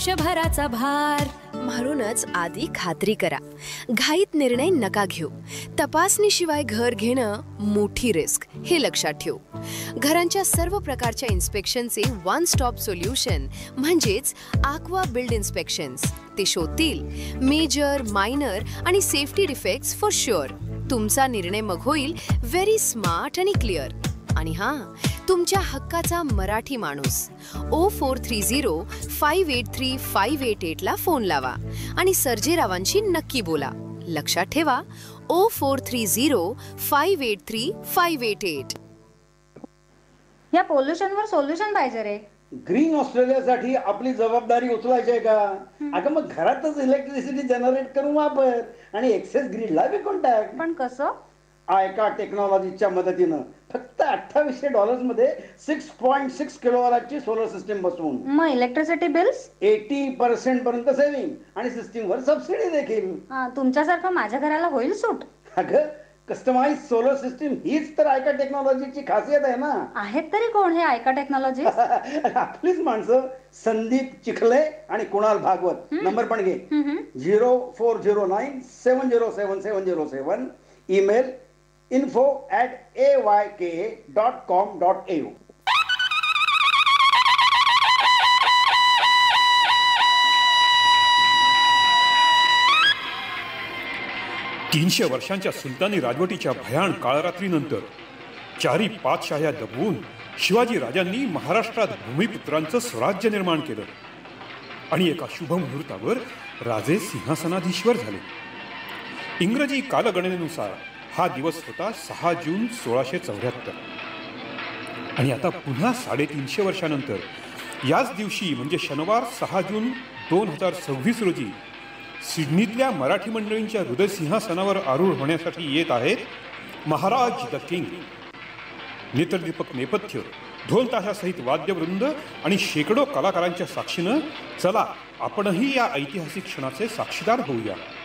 शभराचा भार. म्हणूनच आधी खात्री करा, घाईत निर्णय नका घेऊ. तपासणीशिवाय घर घेणं मोठी रिस्क, हे लक्षात ठेवू. घरांच्या सर्व प्रकारच्या इन्स्पेक्शनचे वन स्टॉप सोल्युशन म्हणजेच आक्वा बिल्ड इन्स्पेक्शन्स. ते शोधतील मेजर, मायनर आणि सेफ्टी डिफेक्ट्स फॉर शुअर. तुमचा निर्णय मग होईल व्हेरी स्मार्ट आणि क्लिअर. आणि तुमच्या हक्काचा मराठी माणूस 0430583588 ला फोन लावा आणि सर्जेरावांशी नक्की बोला. लक्षात ठेवा 0430583588. या पोल्युशनवर सोल्युशन पाहिजे रे. ग्रीन ऑस्ट्रेलियासाठी आपली जबाबदारी उचलायची आहे का? अगं मग घरातच इलेक्ट्रिसिटी जनरेट करून वापर आणि एक्सेस ग्रीडला विकून टाक. पण कसं? आयका टेक्नॉलॉजीच्या मदतीनं फक्त $2800 मध्ये 6.6 किलोवॅटची सोलर सिस्टीम बसवून. मग इलेक्ट्रिसिटी बिल्स 80% पर्यंत सेव्हिंग आणि सिस्टीमवर सबसिडी देखील. तुमच्यासारखं माझ्या घराला होईल सूट. अगं कस्टमाइज सोलर सिस्टीम हीच तर आयका टेक्नॉलॉजीची खासियत आहे ना. आहेत तरी कोण हे आयका टेक्नॉलॉजी? आपलीच माणसं, संदीप चिखले आणि कुणाल भागवत. नंबर पण घे, 0409707707. Email info@ayka.com.au. 300 वर्षांच्या सुलतानी राजवटीच्या भयान काळरात्रीनंतर 4 पातशाह्या दबवून शिवाजी राजांनी महाराष्ट्रात भूमिपुत्रांचं स्वराज्य निर्माण केलं आणि एका शुभ मुहूर्तावर राजे सिंहासनाधीश्वर झाले. इंग्रजी कालगणनेनुसार हा दिवस होता 6 जून 1674. आणि आता पुन्हा 350 वर्षानंतर याच दिवशी म्हणजे शनिवार 6 जून 2026 रोजी सिडनीतल्या मराठी मंडळींच्या हृदय सिंहासनावर आरूढ होण्यासाठी येत आहेत महाराज द किंग. नेत्रदीपक नेपथ्य, ढोल ताशासहित वाद्यवृंद आणि शेकडो कलाकारांच्या साक्षीनं चला आपणही या ऐतिहासिक क्षणाचे साक्षीदार होऊया.